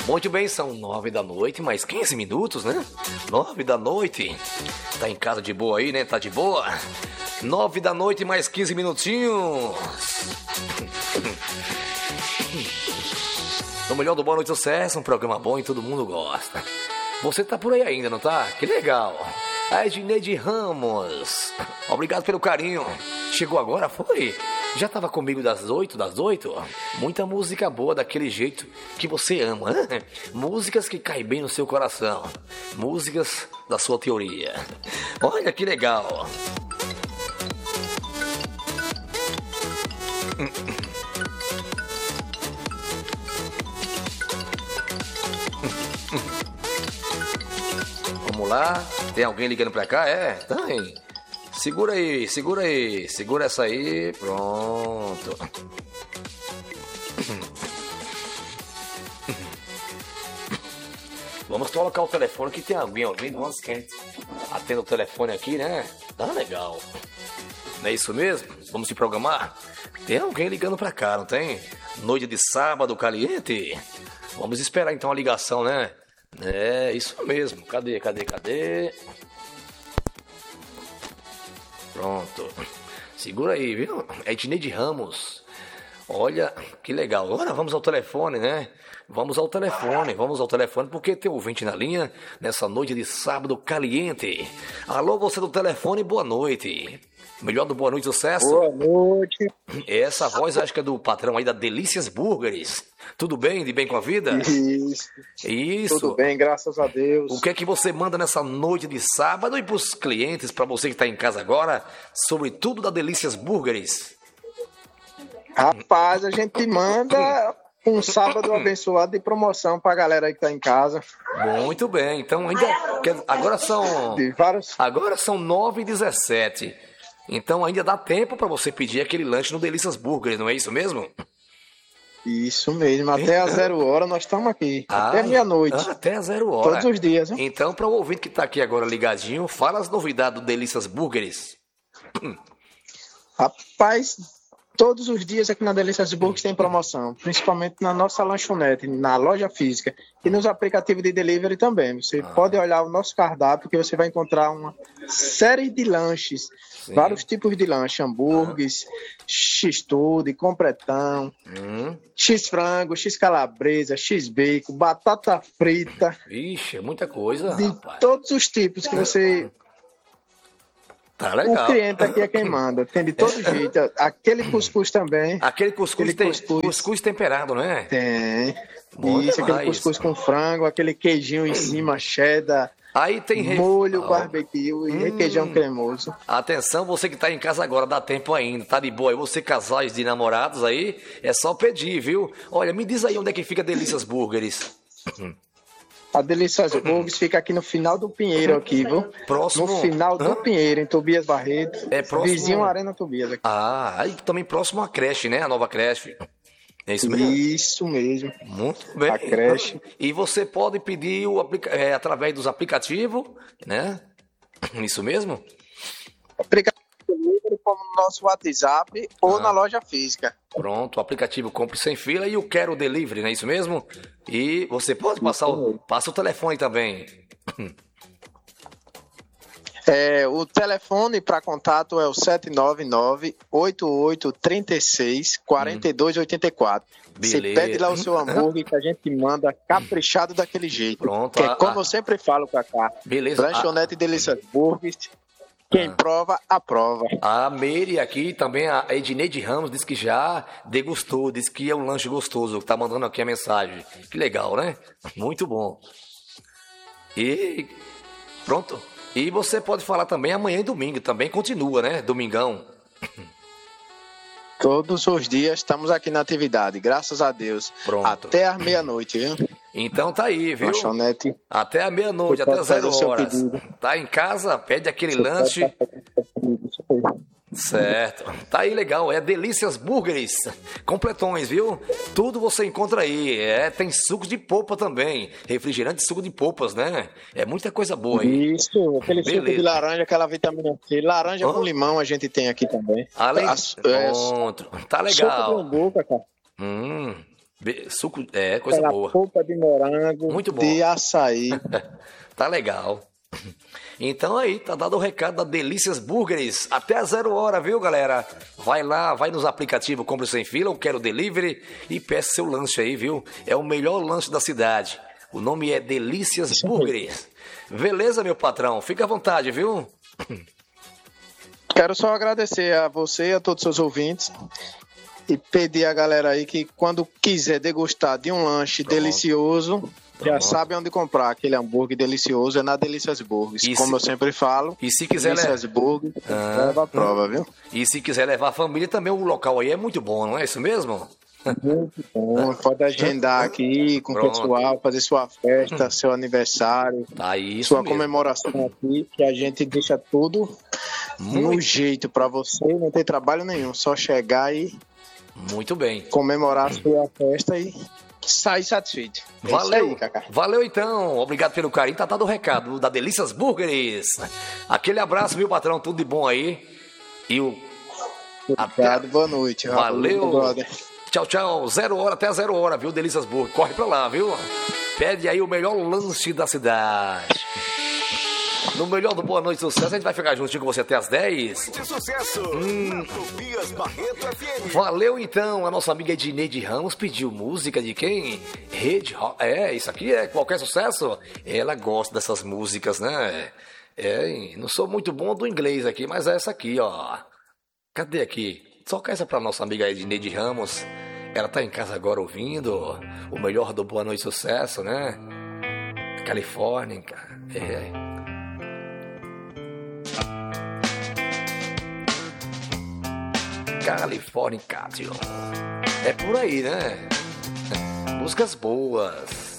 Muito bem, são 9 da noite, mais 15 minutos, né? 9 da noite. Tá em casa de boa aí, né? Tá de boa? 9 da noite, mais 15 minutinhos. No melhor do Boa Noite Sucesso, um programa bom e todo mundo gosta. Você tá por aí ainda, não tá? Que legal. A Edneide Ramos, obrigado pelo carinho. Chegou agora, foi? Já tava comigo das 8? Muita música boa daquele jeito que você ama, né? Músicas que caem bem no seu coração. Músicas da sua teoria. Olha que legal. Vamos lá. Tem alguém ligando pra cá? É? Tem. Segura aí. Segura essa aí. Pronto. Vamos colocar o telefone que tem alguém ouvindo. Vamos quem atenda o telefone aqui, né? Tá legal. Não é isso mesmo? Vamos se programar? Tem alguém ligando pra cá, não tem? Noite de sábado caliente? Vamos esperar então a ligação, né? É, isso mesmo. Cadê? Pronto. Segura aí, viu? É Edneide Ramos. Olha, que legal. Agora vamos ao telefone, né? Vamos ao telefone, porque tem ouvinte na linha nessa noite de sábado caliente. Alô, você do telefone, boa noite. Melhor do Boa Noite Sucesso? Boa noite. Essa voz acho que é do patrão aí da Delícias Burgers. Tudo bem? De bem com a vida? Isso. Tudo bem, graças a Deus. O que é que você manda nessa noite de sábado e pros clientes, pra você que tá em casa agora, sobre tudo da Delícias Burgers? Rapaz, a gente manda um sábado abençoado de promoção pra galera aí que tá em casa. Muito bem, então agora são 9h17. Então ainda dá tempo para você pedir aquele lanche no Delícias Burgers, não é isso mesmo? Isso mesmo, até a 0h nós estamos aqui, até meia-noite. Até a 0h. Todos os dias, hein? Então, para o ouvinte que está aqui agora ligadinho, fala as novidades do Delícias Burgers. Rapaz, todos os dias aqui na Delícias Burgers tem promoção, principalmente na nossa lanchonete, na loja física e nos aplicativos de delivery também. Você pode olhar o nosso cardápio que você vai encontrar uma série de lanches. Sim. Vários tipos de lanche, hambúrgueres, x-tudo, completão, x-frango, x-calabresa, x-bacon, batata frita. Ixi, é muita coisa, de rapaz. Todos os tipos que você... Tá legal. O cliente aqui é quem manda, tem de todo jeito. Aquele cuscuz também. Aquele cuscuz cuscuz temperado, não é? Tem. Bom isso, demais. Aquele cuscuz com frango, aquele queijinho em cima, cheddar. Aí tem molho, barbecue e requeijão cremoso. Atenção, você que tá em casa agora, dá tempo ainda, tá de boa. E você, casais de namorados aí, é só pedir, viu? Olha, me diz aí onde é que fica Delícias Burgers. A Delícias Burgers fica aqui no final do Pinheiro, aqui, viu? Próximo. No final do Pinheiro, em Tobias Barreto. É próximo. Vizinho Arena Tobias aqui. Aí também próximo à creche, né? A nova creche. É isso mesmo? Isso mesmo. Muito bem. A creche. E você pode pedir através dos aplicativos, né? Isso mesmo? Aplicativo como no nosso WhatsApp ou na loja física. Pronto, o aplicativo Compre Sem Fila e o Quero Delivery, não é isso mesmo? E você pode passar passa o telefone também. O telefone para contato é o 799-8836-4284. Você pede lá o seu hambúrguer que a gente manda caprichado daquele jeito. Pronto. Que é como eu sempre falo pra cá. Beleza. Lanchonete Delícias Burgers. Quem prova, aprova. A Meire aqui, também a Edneide Ramos, disse que já degustou, disse que é um lanche gostoso, tá mandando aqui a mensagem. Que legal, né? Muito bom. E pronto. E você pode falar também amanhã e domingo, também continua, né? Domingão. Todos os dias estamos aqui na atividade, graças a Deus. Pronto. Até a meia-noite, viu? Então tá aí, viu? Lanchonete. Até a meia-noite, até 0h. Tá em casa, pede aquele lanche. Certo. Tá aí legal, é Delícias Burgers. Completões, viu? Tudo você encontra aí. Tem suco de polpa também. Refrigerante e suco de polpas, né? É muita coisa boa aí. Isso, aquele suco de laranja, aquela vitamina C. Laranja com limão a gente tem aqui também. Pronto. Tá legal. Sopa de boca, cara. Suco, coisa Aquela boa. polpa de morango, Muito bom. de açaí. Tá legal. Então aí, tá dado o recado da Delícias Burgers. Até a 0 hora, viu, galera? Vai lá, vai nos aplicativos, compre sem fila, eu quero delivery e peça seu lanche aí, viu? É o melhor lanche da cidade. O nome é Delícias Burgers. Beleza, meu patrão? Fica à vontade, viu? Quero só agradecer a você e a todos os seus ouvintes e pedir a galera aí que quando quiser degustar de um lanche delicioso, já sabe onde comprar aquele hambúrguer delicioso, é na Delícias Burgers. Como eu sempre falo, e se quiser Delícias Burgers, leva a prova, viu? E se quiser levar a família também, o local aí é muito bom, não é isso mesmo? Muito bom, pode agendar aqui com o pessoal, fazer sua festa, seu aniversário, sua comemoração aqui, que a gente deixa tudo no jeito pra você, não tem trabalho nenhum, só chegar e muito bem comemorar a sua festa e sair satisfeito. Valeu, aí, Cacá. Valeu então, obrigado pelo carinho, tá dado o recado da Delícias Burgers. Aquele abraço, meu patrão, tudo de bom aí. E o obrigado, boa noite. Valeu. Tchau, tchau. 0 hora até a 0 hora, viu, Delícias Burger? Corre pra lá, viu? Pede aí o melhor lanche da cidade. No melhor do Boa Noite Sucesso, a gente vai ficar juntinho com você até as 10. Sucesso. Tobias Barreto FM. Valeu então, a nossa amiga Edneide Ramos pediu música de quem? Rede Rock. Isso aqui é qualquer sucesso? Ela gosta dessas músicas, né? Não sou muito bom do inglês aqui, mas é essa aqui, ó. Cadê aqui? Toca essa pra nossa amiga Edneide Ramos. Ela tá em casa agora ouvindo o melhor do Boa Noite Sucesso, né? Califórnia, cara. California, é por aí, né? Músicas boas.